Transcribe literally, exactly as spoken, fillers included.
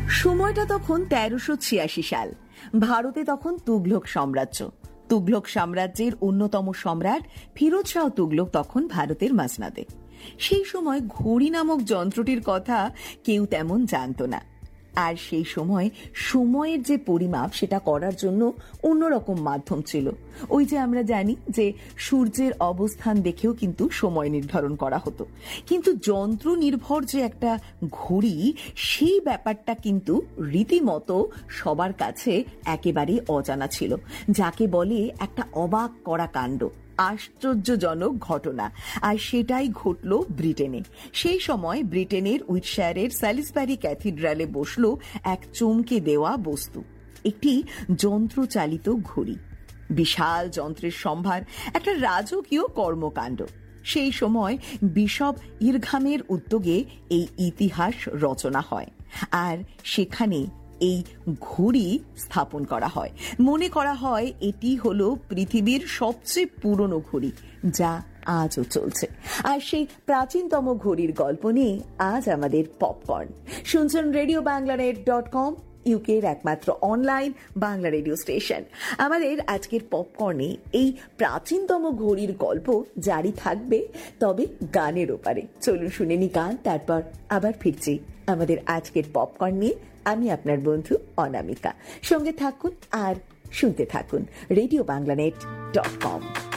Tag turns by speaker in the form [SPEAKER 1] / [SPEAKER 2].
[SPEAKER 1] সময়টা তখন তেরোশো ছিয়াশি সাল। ভারতে তখন তুগলক সাম্রাজ্য। তুগলক সাম্রাজ্যের অন্যতম সম্রাট ফিরোজ শাহ তুগলক তখন ভারতের মাসনাদে। সেই সময় ঘড়ি নামক যন্ত্রটির কথা কেউ তেমন জানত না। আর সেই সময় সময়ের যে পরিমাপ সেটা করার জন্য অন্যরকম মাধ্যম ছিল। ওই যে আমরা জানি যে সূর্যের অবস্থান দেখেও কিন্তু সময় নির্ধারণ করা হতো, কিন্তু যন্ত্র নির্ভর যে একটা ঘড়ি, সেই ব্যাপারটা কিন্তু রীতিমতো সবার কাছে একেবারে অজানা ছিল, যাকে বলে একটা অবাক করা কাণ্ড, আশ্চর্যজনক ঘটনা। আর সেটাই ঘটল ব্রিটেনে। সেই সময় ব্রিটেনের উইটশায়ারের স্যালিসবারি ক্যাথিড্রালে বসল এক চমকে দেওয়া বস্তু, একটি যন্ত্রচালিত ঘড়ি। বিশাল যন্ত্রের সম্ভার, একটা রাজকীয় কর্মকাণ্ড। সেই সময় বিশপ ইরঘামের উদ্যোগে এই ইতিহাস রচনা হয়, আর সেখানে এই ঘড়ি স্থাপন করা হয়। মনে করা হয় এটি হলো পৃথিবীর সবচেয়ে পুরনো ঘড়ি, যা আজও চলছে। আর সেই প্রাচীনতম ঘড়ির গল্প নিয়ে আজ আমাদের পপকর্ন। শুনছেন radio Bangla net dot com, ইউকের একমাত্র অনলাইন বাংলা রেডিও স্টেশন। আমাদের আজকের পপকর্নে এই প্রাচীনতম ঘড়ির গল্প জারি থাকবে, তবে গানের ওপারে। চলুন শুনে নি গান, তারপর আবার ফিরছি আমাদের আজকের পপকর্ন নিয়ে। আমি আপনার বন্ধু অনামিকা। সঙ্গে থাকুন আর শুনতে থাকুন radio Bangla net dot com.